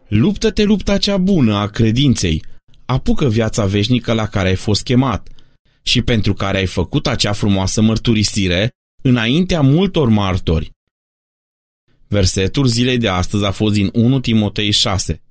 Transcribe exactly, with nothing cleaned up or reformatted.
Luptă-te lupta cea bună a credinței, apucă viața veșnică la care ai fost chemat și pentru care ai făcut acea frumoasă mărturisire înaintea multor martori. Versetul zilei de astăzi a fost din unu Timotei șase.